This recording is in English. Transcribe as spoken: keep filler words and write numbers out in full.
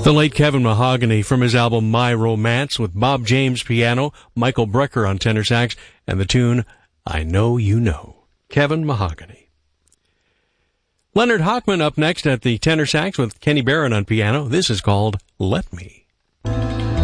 The late Kevin Mahogany from his album My Romance, with Bob James piano, Michael Brecker on tenor sax, and the tune I Know You Know. Kevin Mahogany. Leonard Hochman up next at the tenor sax with Kenny Barron on piano. This is called Let Me.